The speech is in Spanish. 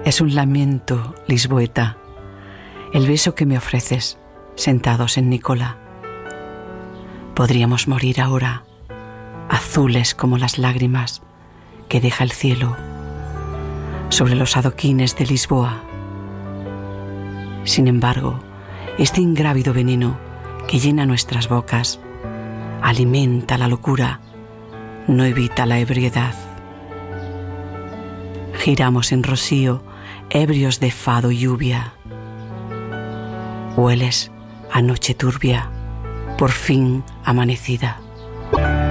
Es un lamento, Lisboeta, el beso que me ofreces, sentados en Nicola. Podríamos morir ahora, azules como las lágrimas que deja el cielo sobre los adoquines de Lisboa. Sin embargo, este ingrávido veneno que llena nuestras bocas alimenta la locura, no evita la ebriedad. Giramos en rocío, ebrios de fado y lluvia. Hueles a noche turbia, por fin amanecida.